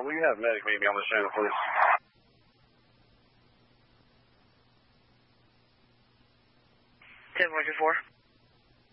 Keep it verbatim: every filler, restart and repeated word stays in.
will you have medic meet me on this channel, please? ten one two four.